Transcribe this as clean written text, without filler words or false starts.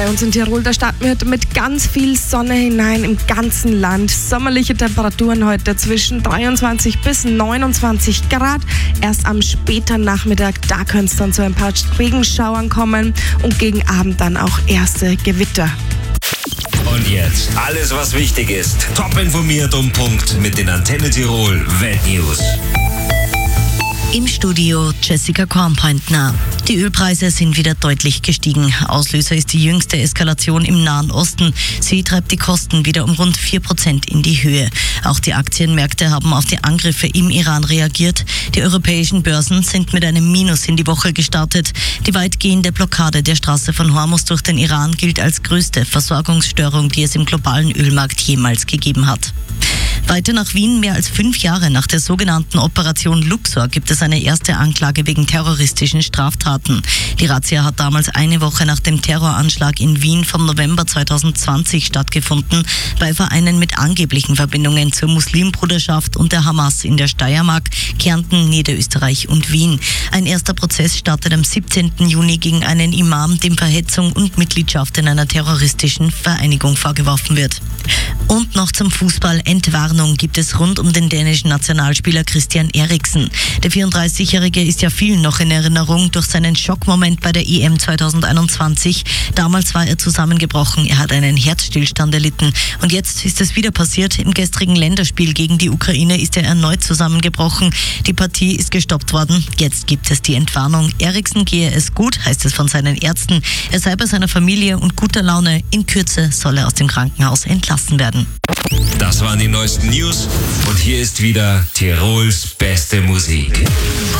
bei uns in Tirol. Da starten wir heute mit ganz viel Sonne hinein im ganzen Land. Sommerliche Temperaturen heute zwischen 23 bis 29 Grad. Erst am späten Nachmittag, da könnte es dann zu ein paar Regenschauern kommen und gegen Abend dann auch erste Gewitter. Und jetzt alles, was wichtig ist. Top informiert um Punkt mit den Antenne Tirol Weltnews. Im Studio Jessica Kornpointner. Die Ölpreise sind wieder deutlich gestiegen. Auslöser ist die jüngste Eskalation im Nahen Osten. Sie treibt die Kosten wieder um rund 4% in die Höhe. Auch die Aktienmärkte haben auf die Angriffe im Iran reagiert. Die europäischen Börsen sind mit einem Minus in die Woche gestartet. Die weitgehende Blockade der Straße von Hormuz durch den Iran gilt als größte Versorgungsstörung, die es im globalen Ölmarkt jemals gegeben hat. Weiter nach Wien, mehr als 5 Jahre nach der sogenannten Operation Luxor, gibt es eine erste Anklage wegen terroristischen Straftaten. Die Razzia hat damals eine Woche nach dem Terroranschlag in Wien vom November 2020 stattgefunden, bei Vereinen mit angeblichen Verbindungen zur Muslimbruderschaft und der Hamas in der Steiermark, Kärnten, Niederösterreich und Wien. Ein erster Prozess startet am 17. Juni gegen einen Imam, dem Verhetzung und Mitgliedschaft in einer terroristischen Vereinigung vorgeworfen wird. Und noch zum Fußball. Entwarnung gibt es rund um den dänischen Nationalspieler Christian Eriksen. Der 34-Jährige ist ja vielen noch in Erinnerung durch seinen Schockmoment bei der EM 2021. Damals war er zusammengebrochen, er hat einen Herzstillstand erlitten. Und jetzt ist es wieder passiert. Im gestrigen Länderspiel gegen die Ukraine ist er erneut zusammengebrochen. Die Partie ist gestoppt worden. Jetzt gibt es die Entwarnung. Eriksen gehe es gut, heißt es von seinen Ärzten. Er sei bei seiner Familie und guter Laune. In Kürze soll er aus dem Krankenhaus entlassen werden. Das waren die neuesten News und hier ist wieder Tirols beste Musik.